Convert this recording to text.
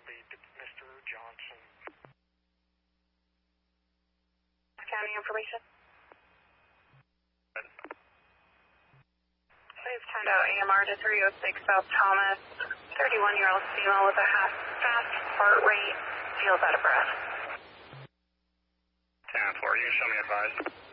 lead to Mr. Johnson. County information. Please turn out AMR to 306 South Thomas. 31-year-old female with a fast heart rate. Feels out of breath. 10-4, you can show me advised.